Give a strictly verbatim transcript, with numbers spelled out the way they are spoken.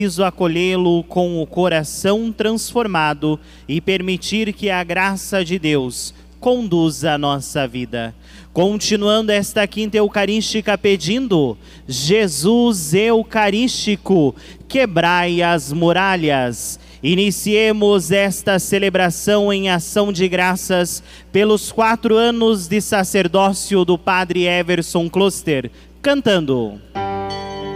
preciso acolhê-lo com o coração transformado e permitir que a graça de Deus conduza a nossa vida. Continuando esta quinta eucarística pedindo: Jesus Eucarístico, quebrai as muralhas. Iniciemos esta celebração em ação de graças pelos quatro anos de sacerdócio do Padre Everson Kloster, cantando.